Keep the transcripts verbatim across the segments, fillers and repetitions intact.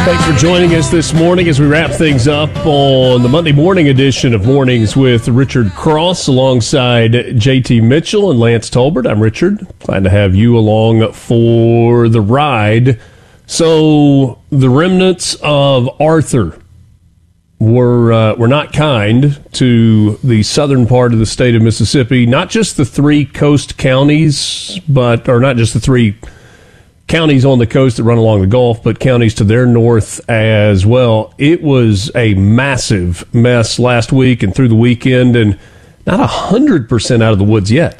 Thanks for joining us this morning as we wrap things up on the Monday morning edition of Mornings with Richard Cross alongside J T Mitchell and Lance Tolbert. I'm Richard. Glad to have you along for the ride. So the remnants of Arthur were uh, were not kind to the southern part of the state of Mississippi, not just the three coast counties, but or not just the three counties on the coast that run along the Gulf, but counties to their north as well. It was a massive mess last week and through the weekend, and not one hundred percent out of the woods yet.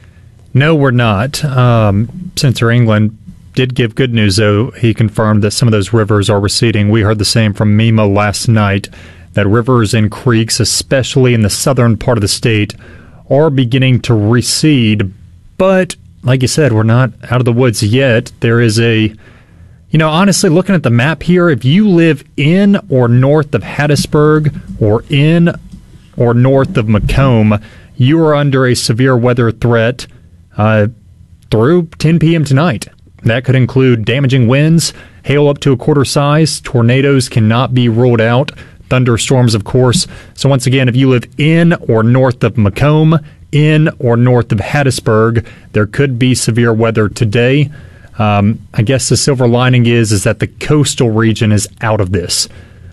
No, we're not. Um, Senator England did give good news, though. He confirmed that some of those rivers are receding. We heard the same from MEMA last night, that rivers and creeks, especially in the southern part of the state, are beginning to recede, but like you said, we're not out of the woods yet. There is a, you know, honestly, looking at the map here, if you live in or north of Hattiesburg or in or north of Macomb, you are under a severe weather threat uh, through ten p.m. tonight. That could include damaging winds, hail up to a quarter size, tornadoes cannot be ruled out, thunderstorms, of course. So once again, if you live in or north of Macomb, in or north of Hattiesburg, there could be severe weather today. Um, I guess the silver lining is is that the coastal region is out of this.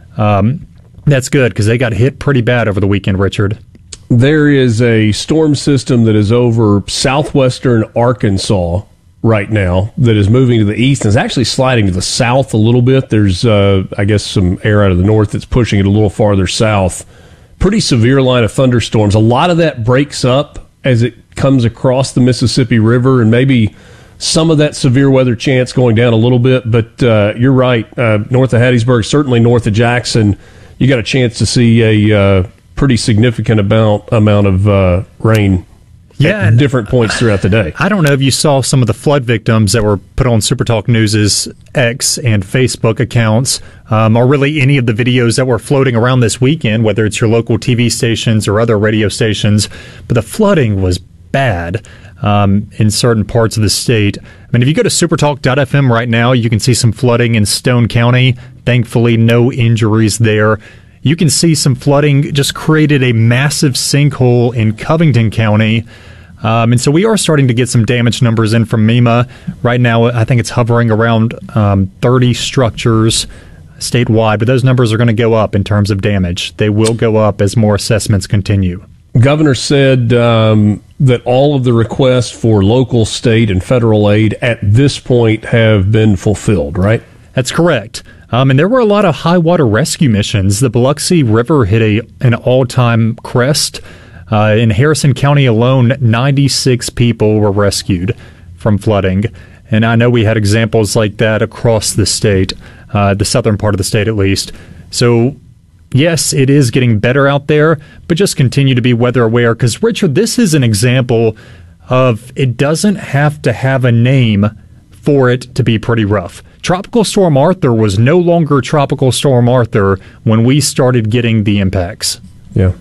Um, that's good because they got hit pretty bad over the weekend, Richard. There is a storm system that is over southwestern Arkansas right now that is moving to the east and is actually sliding to the south a little bit. There's, uh, I guess, some air out of the north that's pushing it a little farther south. Pretty severe line of thunderstorms. A lot of that breaks up as it comes across the Mississippi River, and maybe some of that severe weather chance going down a little bit. But uh, you're right. Uh, north of Hattiesburg, certainly north of Jackson, you got a chance to see a uh, pretty significant amount amount of uh, rain. Yeah, at different points throughout the day. I don't know if you saw some of the flood victims that were put on Supertalk News' X and Facebook accounts, um, or really any of the videos that were floating around this weekend, whether it's your local T V stations or other radio stations. But the flooding was bad um, in certain parts of the state. I mean, if you go to supertalk dot f m right now, you can see some flooding in Stone County. Thankfully, no injuries there. You can see some flooding just created a massive sinkhole in Covington County. Um, and so we are starting to get some damage numbers in from MEMA. Right now, I think it's hovering around um, thirty structures statewide, but those numbers are going to go up in terms of damage. They will go up as more assessments continue. Governor said um, that all of the requests for local, state, and federal aid at this point have been fulfilled, right? That's correct. Um, and there were a lot of high water rescue missions. The Biloxi River hit a an all-time crest. Uh, in Harrison County alone, ninety-six people were rescued from flooding. And I know we had examples like that across the state, uh, the southern part of the state at least. So, yes, it is getting better out there, but just continue to be weather aware. Because, Richard, this is an example of it doesn't have to have a name for it to be pretty rough. Tropical Storm Arthur was no longer Tropical Storm Arthur when we started getting the impacts. Yeah.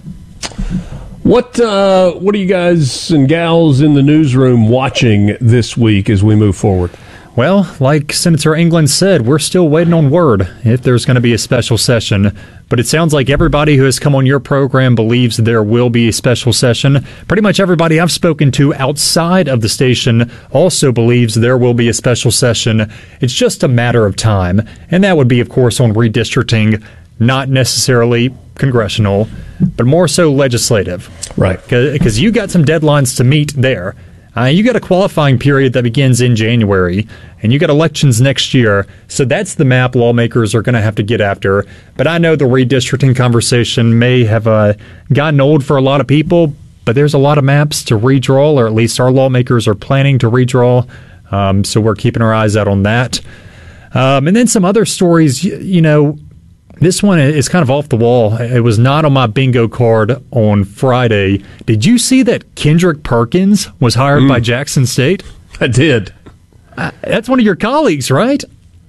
What uh, what are you guys and gals in the newsroom watching this week as we move forward? Well, like Senator England said, we're still waiting on word if there's going to be a special session. But it sounds like everybody who has come on your program believes there will be a special session. Pretty much everybody I've spoken to outside of the station also believes there will be a special session. It's just a matter of time. And that would be, of course, on redistricting, not necessarily congressional, but more so legislative. Right. Because you got some deadlines to meet there. Uh, you got a qualifying period that begins in January, and you got elections next year. So that's the map lawmakers are going to have to get after. But I know the redistricting conversation may have uh, gotten old for a lot of people, but there's a lot of maps to redraw, or at least our lawmakers are planning to redraw. Um, so we're keeping our eyes out on that. Um, and then some other stories, you, you know, this one is kind of off the wall. It was not on my bingo card on Friday. Did you see that Kendrick Perkins was hired mm. by Jackson State? I did. Uh, that's one of your colleagues, right?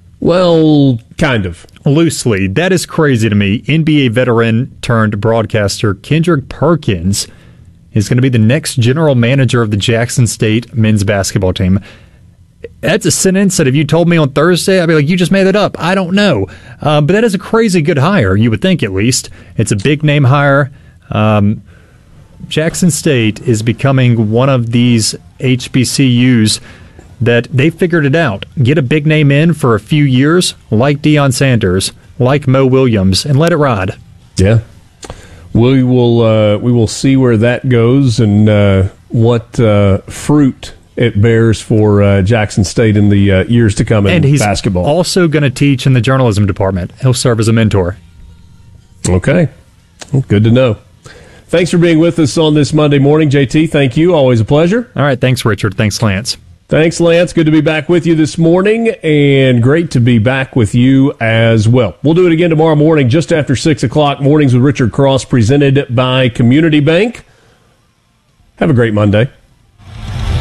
Well, kind of. Loosely. That is crazy to me. N B A veteran turned broadcaster Kendrick Perkins is going to be the next general manager of the Jackson State men's basketball team. that's a sentence that if you told me on Thursday, I'd be like, you just made it up. I don't know. Uh, but that is a crazy good hire, you would think at least. It's a big name hire. Um, Jackson State is becoming one of these H B C Us that they figured it out. Get a big name in for a few years, like Deion Sanders, like Mo Williams, and let it ride. Yeah. We will uh, we will see where that goes and uh, what uh, fruit it bears for uh, Jackson State in the uh, years to come in and he's basketball. Also going to teach in the journalism department. He'll serve as a mentor. Okay. Well, good to know. Thanks for being with us on this Monday morning, J T. Thank you. Always a pleasure. All right. Thanks, Richard. Thanks, Lance. Thanks, Lance. Good to be back with you this morning, and great to be back with you as well. We'll do it again tomorrow morning, just after six o'clock. Mornings with Richard Cross, presented by Community Bank. Have a great Monday.